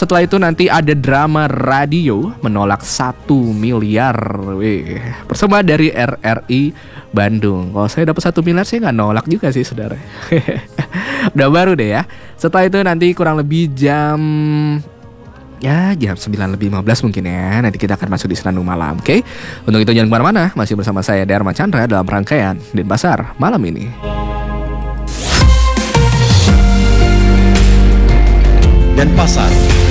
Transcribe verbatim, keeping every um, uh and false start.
Setelah itu nanti ada drama radio menolak satu miliar. Wih, persembahan dari R R I Bandung. Kalau saya dapat satu miliar saya nggak nolak juga sih saudara. Udah baru deh ya. Setelah itu nanti kurang lebih jam ya jam sembilan lebih lima belas mungkin ya. Nanti kita akan masuk di Senandung Malam. Oke, untuk itu jangan kemana-mana. Masih bersama saya Dharma Chandra dalam rangkaian Denpasar malam ini. Denpasar